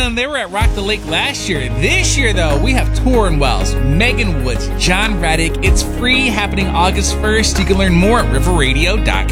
them. They were at Rock the Lake last year. This year, though, we have Torrin Wells, Megan Woods, John Reddick. It's free, happening August 1st. You can learn more at riverradio.com.